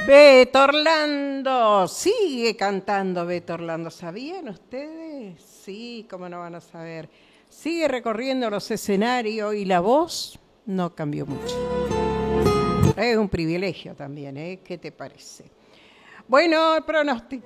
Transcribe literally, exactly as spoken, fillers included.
Beto Orlando, sigue cantando Beto Orlando. ¿Sabían ustedes? Sí, cómo no van a saber. Sigue recorriendo los escenarios y la voz no cambió mucho. Es un privilegio también, ¿eh? ¿Qué te parece? Bueno, el pronóstico.